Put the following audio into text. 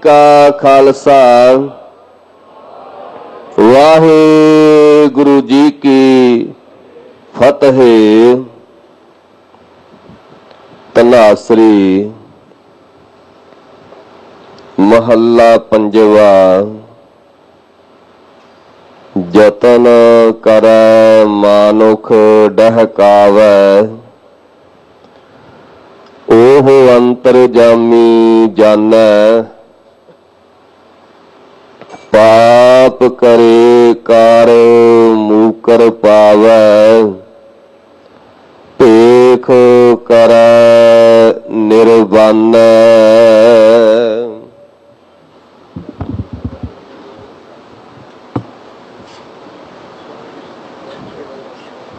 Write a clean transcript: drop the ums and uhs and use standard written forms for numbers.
ਕਾ ਖਾਲਸਾ ਵਾਹਿਗੁਰੂ ਜੀ ਕੀ ਫਤਿਹ। ਧਨਾਸਰੀ ਮਹੱਲਾ ਪੰਜਵਾ। ਜਤਨ ਕਰੈ ਮਾਨੁਖ ਡਹਕਾਵੈ, ਉਹ ਅੰਤਰਜਾਮੀ ਜਾਣੈ। ਪਾਪ ਕਰੇ ਕਾਰ ਮੂਕਰ ਪਾਵੈ, ਭੇਖ ਕਰੈ ਨਿਰਵਾਨੈ।